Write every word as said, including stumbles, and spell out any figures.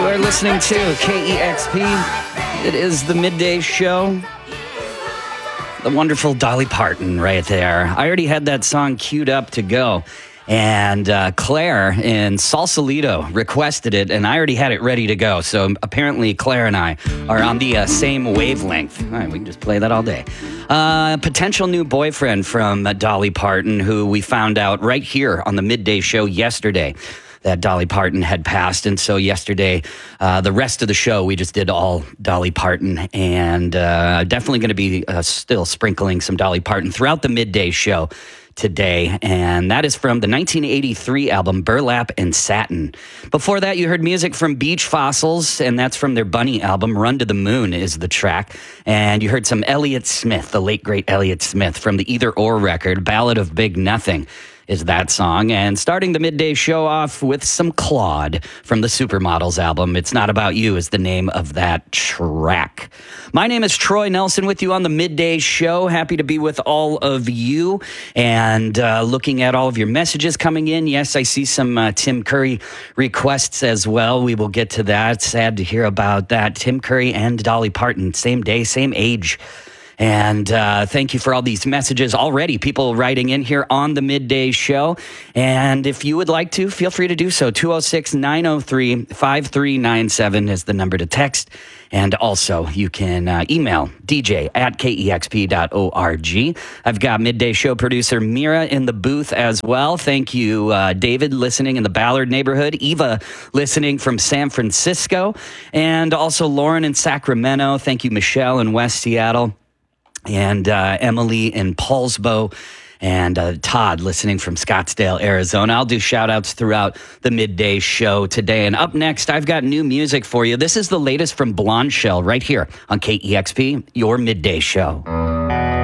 are listening to K E X P. It is the midday show. The wonderful Dolly Parton right there. I already had that song queued up to go. And uh, Claire in Sausalito requested it, and I already had it ready to go. So apparently Claire and I are on the uh, same wavelength. All right, we can just play that all day. Uh, potential new boyfriend from uh, Dolly Parton, who we found out right here on the midday show yesterday that Dolly Parton had passed. And so yesterday, uh, the rest of the show, we just did all Dolly Parton, and uh, definitely going to be uh, still sprinkling some Dolly Parton throughout the midday show today, and that is from the nineteen eighty-three album Burlap and Satin. Before that, you heard music from Beach Fossils, and that's from their Bunny album. Run to the Moon is the track. And you heard some Elliott Smith, the late great Elliott Smith, from the Either Or record, Ballad of Big Nothing is that song. And starting the midday show off with some Claude from the Supermodels album. It's Not About You is the name of that track. My name is Troy Nelson with you on the midday show. Happy to be with all of you and uh, looking at all of your messages coming in. Yes, I see some uh, Tim Curry requests as well. We will get to that. Sad to hear about that. Tim Curry and Dolly Parton, same day, same age. And uh, thank you for all these messages already, people writing in here on the midday show. And if you would like to, feel free to do so. two oh six, nine oh three, five three nine seven is the number to text. And also, you can uh, email D J at K E X P dot org. I've got midday show producer Mira in the booth as well. Thank you, uh, David, listening in the Ballard neighborhood. Eva, listening from San Francisco. And also Lauren in Sacramento. Thank you, Michelle in West Seattle. And uh, Emily in Paulsbo, and uh, Todd listening from Scottsdale, Arizona. I'll do shout-outs throughout the midday show today. And up next, I've got new music for you. This is the latest from Blonde Shell right here on K E X P, your midday show.